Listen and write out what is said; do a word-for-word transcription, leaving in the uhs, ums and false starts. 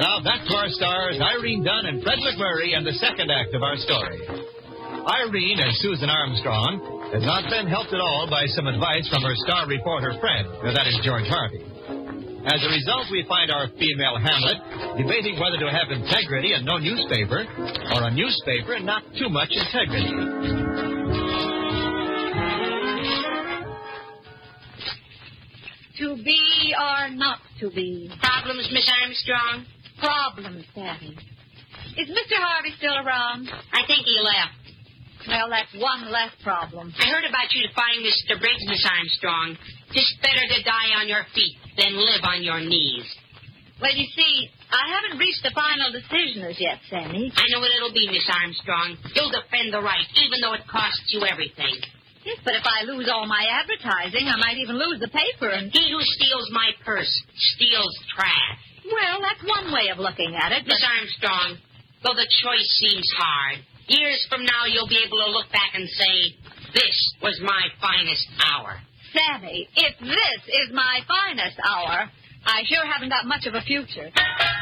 Now back to our stars, Irene Dunn and Fred McMurray, and the second act of our story. Irene, as Susan Armstrong, has not been helped at all by some advice from her star reporter friend, that is George Harvey. As a result, we find our female Hamlet debating whether to have integrity and no newspaper, or a newspaper and not too much integrity. To be or not to be? Problems, Miss Armstrong? Problems, Daddy. Is Mister Harvey still around? I think he left. Well, that's one less problem. I heard about you defying Mister Briggs, Miss Armstrong. It's better to die on your feet than live on your knees. Well, you see, I haven't reached a final decision as yet, Sammy. I know what it'll be, Miss Armstrong. You'll defend the right, even though it costs you everything. Yes, but if I lose all my advertising, I might even lose the paper. And he who steals my purse steals trash. Well, that's one way of looking at it. But... Miss Armstrong, though the choice seems hard, years from now you'll be able to look back and say, this was my finest hour. Sammy, if this is my finest hour, I sure haven't got much of a future.